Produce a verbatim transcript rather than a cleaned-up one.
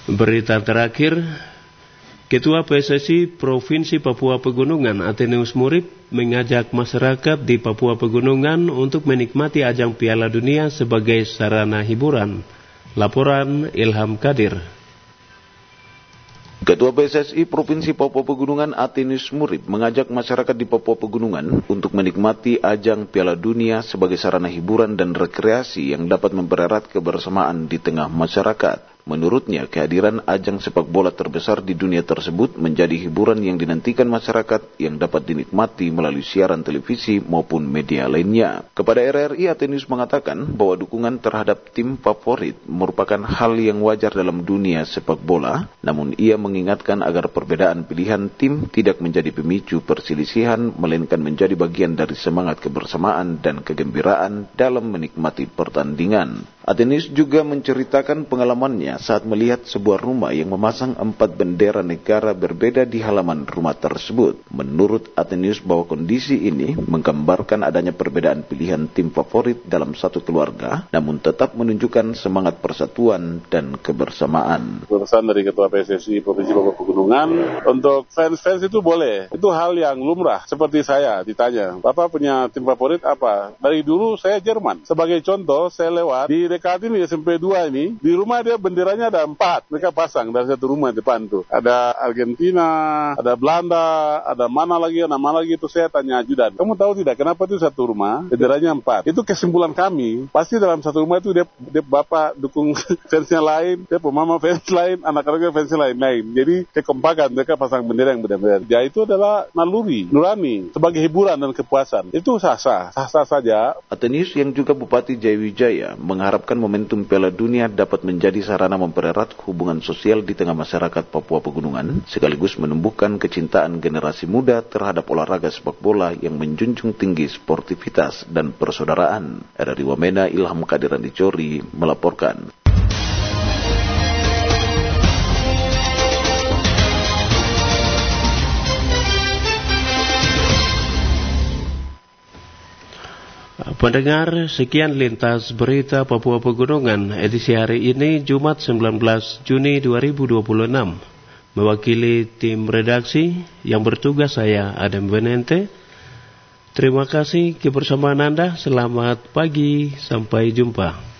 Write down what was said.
Berita terakhir, Ketua P S S I Provinsi Papua Pegunungan Atheneus Murib mengajak masyarakat di Papua Pegunungan untuk menikmati ajang Piala Dunia sebagai sarana hiburan. Laporan Ilham Kadir. Ketua P S S I Provinsi Papua Pegunungan Atheneus Murib mengajak masyarakat di Papua Pegunungan untuk menikmati ajang Piala Dunia sebagai sarana hiburan dan rekreasi yang dapat mempererat kebersamaan di tengah masyarakat. Menurutnya, kehadiran ajang sepak bola terbesar di dunia tersebut menjadi hiburan yang dinantikan masyarakat yang dapat dinikmati melalui siaran televisi maupun media lainnya. Kepada R R I, Atheneus mengatakan bahwa dukungan terhadap tim favorit merupakan hal yang wajar dalam dunia sepak bola, namun ia mengingatkan agar perbedaan pilihan tim tidak menjadi pemicu perselisihan, melainkan menjadi bagian dari semangat kebersamaan dan kegembiraan dalam menikmati pertandingan. Atheneus juga menceritakan pengalamannya saat melihat sebuah rumah yang memasang empat bendera negara berbeda di halaman rumah tersebut. Menurut Atheneus bahwa kondisi ini menggambarkan adanya perbedaan pilihan tim favorit dalam satu keluarga, namun tetap menunjukkan semangat persatuan dan kebersamaan. Pesan dari Ketua P S S I Provinsi Papua Pegunungan, untuk fans-fans itu boleh. Itu hal yang lumrah. Seperti saya ditanya, Bapak punya tim favorit apa? Dari dulu saya Jerman. Sebagai contoh, saya lewat di dekat ini S M P dua ini, di rumah dia benderanya ada empat, mereka pasang dari satu rumah depan tuh. Ada Argentina, ada Belanda, ada mana lagi, ada mana lagi, itu saya tanya ajudan. Kamu tahu tidak kenapa itu satu rumah, benderanya empat? Itu kesimpulan kami, pasti dalam satu rumah itu dia, dia bapak dukung fansnya lain, dia mama fans lain, anak-anaknya fans lain lain. Jadi kekompakan mereka pasang bendera yang benar-benar. Ya itu adalah naluri, nurani, sebagai hiburan dan kepuasan. Itu sah-sah, sah-sah saja. Atheneus yang juga Bupati Jayawijaya mengharapkan momentum Piala Dunia dapat menjadi sarana mempererat hubungan sosial di tengah masyarakat Papua Pegunungan, sekaligus menumbuhkan kecintaan generasi muda terhadap olahraga sepak bola yang menjunjung tinggi sportivitas dan persaudaraan. R R I Wamena, Ilham Kadir Dicori melaporkan. Pendengar, sekian lintas berita Papua Pegunungan edisi hari ini Jumat sembilan belas Juni dua ribu dua puluh enam. Mewakili tim redaksi yang bertugas saya Adam Benente. Terima kasih kebersamaan Anda. Selamat pagi, sampai jumpa.